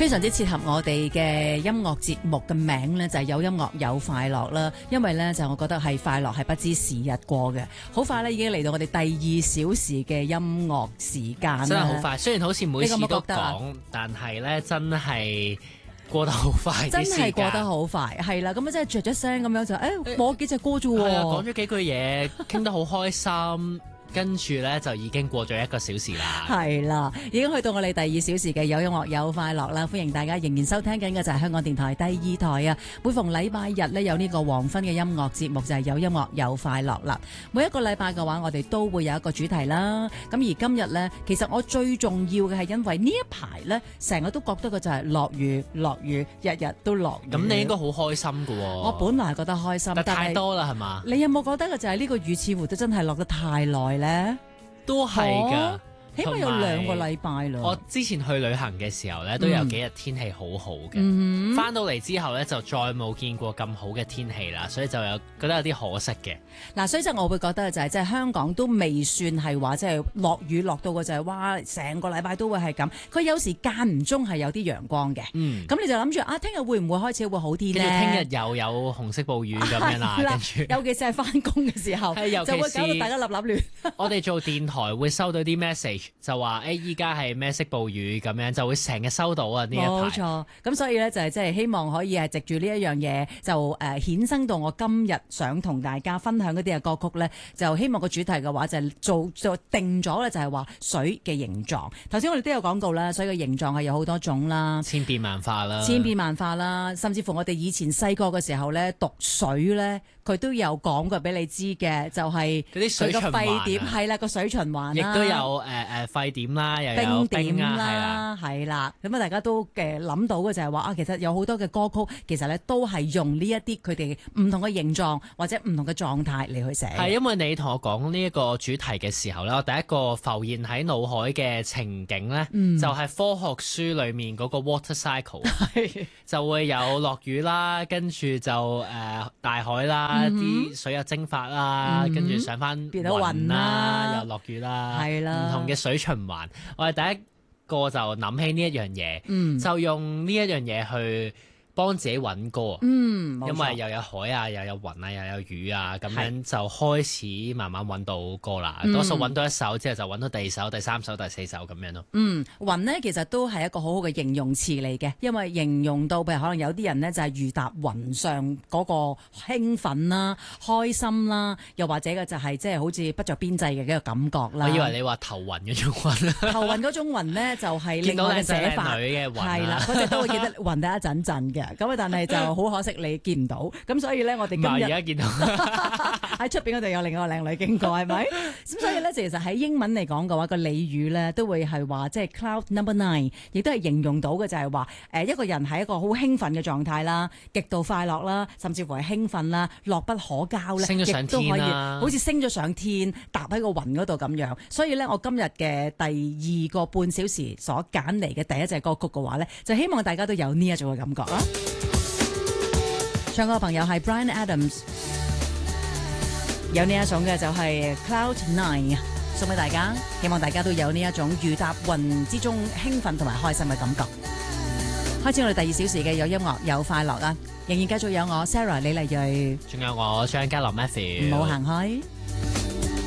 非常之切合我哋嘅音樂節目嘅名呢，就係有音樂有快樂啦。因為呢，就我覺得係快樂係不知時日過嘅，好快呢已經嚟到我哋第2小時嘅音樂時間啦。 真係好快，雖然好似每次都覺得講，但係呢真係過得好快， 真係過得好快，係啦。咁啊，真係着咗聲咁樣就播幾隻歌啫喎， 講咗幾句嘢，傾得好開心。跟住呢，就已經過咗1個小時啦。 係啦，已經去到我哋第2小時嘅有音樂有快樂啦。歡迎大家仍然收聽緊嘅就係香港電台第2台啊。每逢禮拜日呢，有呢個黃昏嘅音樂節目就係有音樂有快樂啦。每一個禮拜嘅話，我哋都會有一個主題啦。咁而今日呢，其實我最重要嘅係因為呢一排呢，成日都覺得嘅就係落雨，日日都落雨。 咁你應該好開心㗎喎。 我本來係覺得開心，但太多啦係嘛？ 你有冇覺得嘅就係呢個雨似乎都真係落得太耐呢？ 都係㗎。 起碼有2個禮拜咯。 我之前去旅行嘅時候呢，都有幾日天氣好好嘅。翻到嚟之後呢，就再冇見過咁好嘅天氣啦，所以就覺得有啲可惜嘅。 嗱，所以我會覺得就係即係香港都未算係話即係落雨落到嘅就係哇，成個禮拜都會係咁。佢有時間唔中係有啲陽光嘅。咁你就諗住啊，聽日會唔會開始會好啲呢？ 跟住聽日又有紅色暴雨咁樣啦，跟住尤其是係翻工嘅時候，就會搞到大家立立亂。 我哋做電台會收到啲 message。就話依家係咩色暴雨咁樣，就會成日收到啊呢一排。 冇錯，咁所以咧就係即係希望可以係藉住呢一樣嘢，就衍生到我今日想同大家分享嗰啲嘅歌曲咧，就希望個主題嘅話就係做定咗咧，就係話水嘅形狀。頭先我哋都有講過啦，水嘅形狀係有好多種啦， 千變萬化啦， 甚至乎我哋以前細個嘅時候咧讀水咧，佢都有講過俾你知嘅，就係嗰啲水循環肺點係啦，個水循環亦都有沸點啦，又有冰啦， 係啦，咁啊大家都諗到嘅就係話啊，其實有好多嘅歌曲其實咧都係用呢一啲佢哋唔同嘅形狀或者唔同嘅狀態嚟去寫。 係因為你同我講呢一個主題嘅時候咧，我第一個浮現喺腦海嘅情景咧，就係科學書裏面嗰個 water cycle，就會有落雨啦，跟住就大海啦，啲水又蒸發啦，跟住上翻變到雲啦， 又落雨啦， 係啦， 唔同嘅水循環。我係第一個就諗起呢一樣嘢，就用呢一樣嘢去幫自己揾歌，因為又有海啊，又有雲啊，又有雨啊，咁樣就開始慢慢揾到歌啦。多數揾到一首之後就揾到第2首、第3首、第4首咁樣咯。 雲呢其實都係一個好好嘅形容詞嚟嘅，因為形容到譬如可能有啲人呢就係如踏雲上嗰個興奮啦、開心啦，又或者嘅就係即係好似不着邊際嘅一個感覺啦。 我以為你話頭暈嗰種雲， 頭暈嗰種雲呢就係另外嘅寫法， 女嘅雲係啦，嗰隻都會記得暈得一陣陣嘅。咁啊，但係就好可惜你見唔到，咁所以咧，我哋今日而家見到喺出邊嗰度有另外一個靚女經過，係咪？咁所以咧，其實喺英文嚟講嘅話，個俚語咧都會係話，即係 Cloud Number 9，亦都係形容到嘅就係話，一個人係一個好興奮嘅狀態啦，極度快樂啦，甚至乎係興奮啦，樂不可交咧， 升咗上天啦， 好似升咗上天，踏喺個雲嗰度咁樣。所以咧，我今日嘅第2個半小時所揀嚟嘅第一隻歌曲嘅話咧，就希望大家都有呢一種嘅感覺啊！唱歌嘅朋友係 Bryan Adams， 有呢一種嘅就係 Cloud 9， 送俾大家，希望大家都有呢一種如踏雲之中興奮同埋開心嘅感覺。開始我哋第2小時嘅有音樂有快樂啦，仍然繼續有我 Sarah 李麗蕊， 仲有我張家樂 Matthew， 唔好行開。